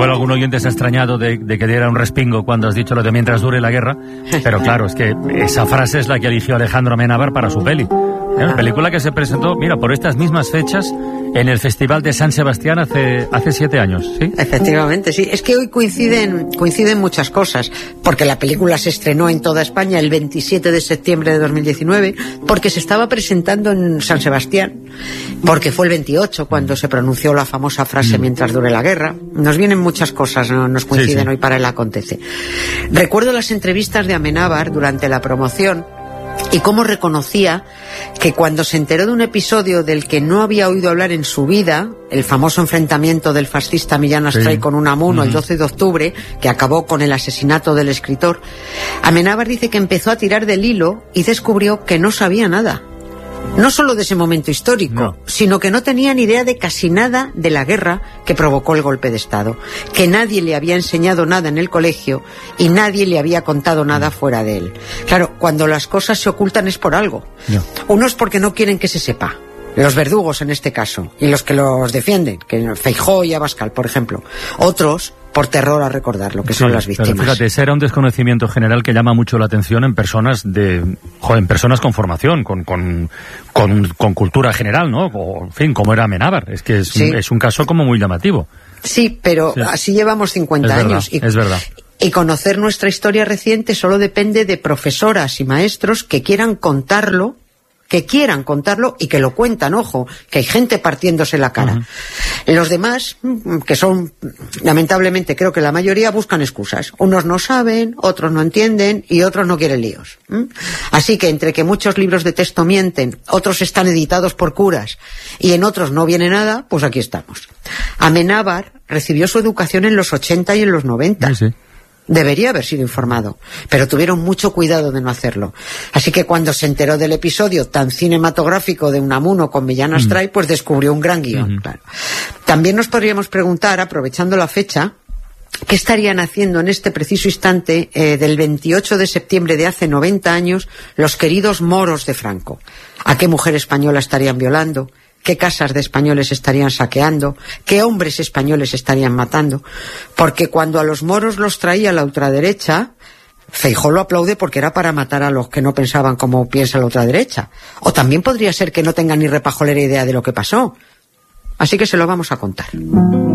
Igual algún oyente se ha extrañado de que diera un respingo cuando has dicho lo de mientras dure la guerra, pero claro, es que esa frase es la que eligió Alejandro Amenábar para su peli. Una película que se presentó, mira, por estas mismas fechas en el Festival de San Sebastián hace 7 años, ¿sí? Efectivamente, sí. Es que hoy coinciden muchas cosas, porque la película se estrenó en toda España el 27 de septiembre de 2019, porque se estaba presentando en San Sebastián, porque fue el 28 cuando se pronunció la famosa frase mientras dure la guerra. Nos vienen muchas cosas, ¿no? Nos coinciden hoy para el acontece. Recuerdo las entrevistas de Amenábar durante la promoción, y cómo reconocía que cuando se enteró de un episodio del que no había oído hablar en su vida, el famoso enfrentamiento del fascista Millán Astray con Unamuno el 12 de octubre, que acabó con el asesinato del escritor, Amenábar dice que empezó a tirar del hilo y descubrió que no sabía nada. No solo de ese momento histórico, sino que no tenía ni idea de casi nada de la guerra que provocó el golpe de Estado, que nadie le había enseñado nada en el colegio y nadie le había contado nada fuera de él. Claro, cuando las cosas se ocultan es por algo. Unos porque no quieren que se sepa, los verdugos en este caso, y los que los defienden, que Feijóo y Abascal, por ejemplo. Otros por terror a recordar lo que son las víctimas. Pero fíjate, ese era un desconocimiento general que llama mucho la atención en personas personas con formación, con cultura general, ¿no? O, en fin, como era Amenábar. Es que es un caso como muy llamativo. Sí, pero así llevamos 50 años. Es verdad. Y conocer nuestra historia reciente solo depende de profesoras y maestros que quieran contarlo y que lo cuentan, ojo, que hay gente partiéndose la cara. Los demás, que son, lamentablemente, creo que la mayoría, buscan excusas. Unos no saben, otros no entienden y otros no quieren líos. Así que entre que muchos libros de texto mienten, otros están editados por curas y en otros no viene nada, pues aquí estamos. Amenábar recibió su educación en los 80 y en los 90. Sí. Debería haber sido informado, pero tuvieron mucho cuidado de no hacerlo. Así que cuando se enteró del episodio tan cinematográfico de Unamuno con Millán Astray, pues descubrió un gran guión. Claro. También nos podríamos preguntar, aprovechando la fecha, ¿qué estarían haciendo en este preciso instante del 28 de septiembre de hace 90 años los queridos moros de Franco? ¿A qué mujer española estarían violando? ¿Qué casas de españoles estarían saqueando? ¿Qué hombres españoles estarían matando? Porque cuando a los moros los traía la ultraderecha, Feijóo lo aplaude porque era para matar a los que no pensaban como piensa la ultraderecha. O también podría ser que no tengan ni repajolera idea de lo que pasó. Así que se lo vamos a contar.